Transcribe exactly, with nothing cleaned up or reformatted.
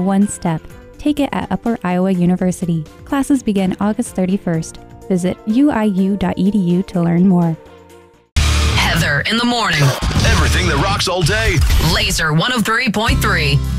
one step. Take it at Upper Iowa University. Classes begin August thirty-first. Visit U I U dot E D U to learn more. Heather in the morning. Everything that rocks all day. Laser one oh three point three.